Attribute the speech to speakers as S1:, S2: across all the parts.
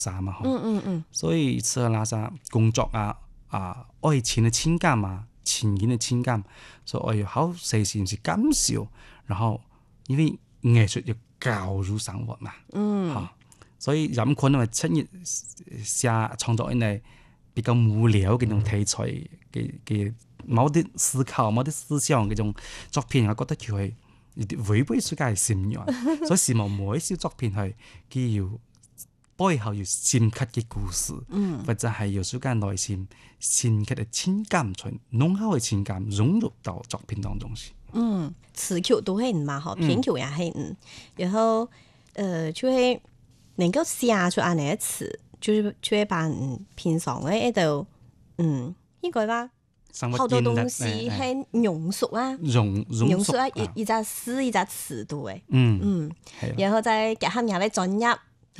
S1: 啥嘛，所以吃喝拉撒工作愛情的情感情人的情感，所以我要好細心去感受，然後因為藝術要教入生活嘛，所以有可能係出現寫創作呢比較無聊嘅種題材嘅某啲思考、某啲思想嘅種作品，我覺得佢係違背世界嘅信仰，所以希望每一首作品係佢要背後要深刻嘅故事，或者係要世界內心深刻嘅情感，濃厚嘅情感融入到作品當中去。
S2: 詞曲都係嘛，編曲也係然後就係能夠寫出安尼嘅詞，就會把平常嘅一度應該話好多東西係濃縮濃縮一隻詩一隻詞度嘅，然後再結合下啲專業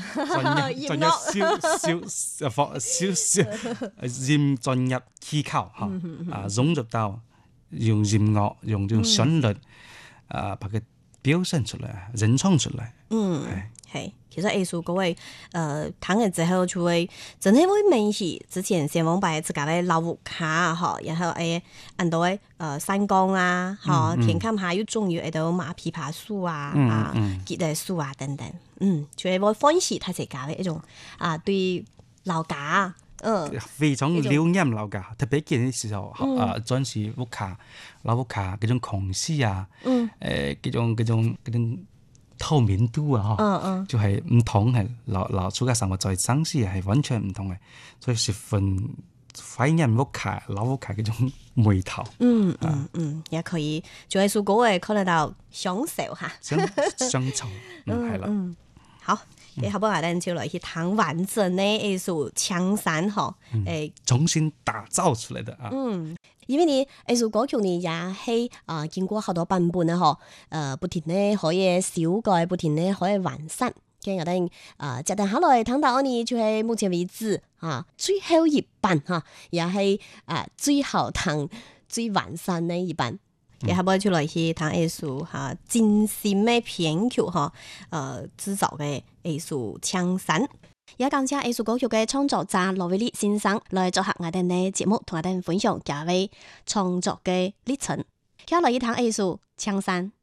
S2: 專業技巧融入到用音樂用這種旋律把佢表現出來人創出來。 係其實藝術嗰位睇完之後就會真係會明起之前先往擺自家嘅老屋卡然後按到山崗田坎下又種有到馬枇杷樹桔嘅樹等等，就係會歡喜他自家嘅一種對老家
S1: 非常留念老家，特別見嘅時候陣時老屋卡嗰種空隙嗰種透明度就係唔同嘅，老出嘅生活在城市係完全唔同嘅，所以十分懷念老屋卡嗰種味道。
S2: 也可以就係數嗰位可能到享受下
S1: 享受係啦。
S2: 好，後尾我哋就來去談完整嘅藝術槍山
S1: 重新打造出來的
S2: 因為你藝術歌曲呢也係經過好多版本嘅不停咧可以修改，不停咧可以完善。咁我哋接定下來聽到呢就係目前為止最後一版也係最好聽最完善嘅一版。然後就來去談藝術精心嘅編曲製造嘅藝術槍山。也感謝藝術歌曲嘅創作者羅偉立先生來做客我哋嘅節目，同我哋分享佢嘅創作嘅歷程。接落嚟談藝術槍山。